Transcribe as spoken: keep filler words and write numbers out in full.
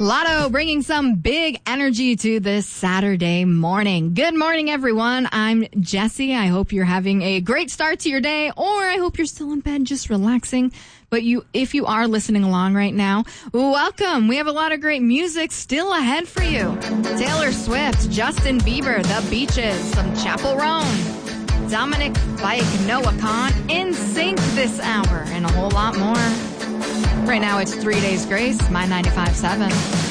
Lotto bringing some big energy to this Saturday morning. Good morning, everyone. I'm Jessie. I hope you're having a great start to your day, or I hope you're still in bed just relaxing. But you, if you are listening along right now, welcome. We have a lot of great music still ahead for you. Taylor Swift, Justin Bieber, The Beaches, some Chappell Roan, Dominic Fike, Noah Khan, In Sync this hour, and a whole lot more. Right now, it's Three Days Grace, my ninety-five point seven.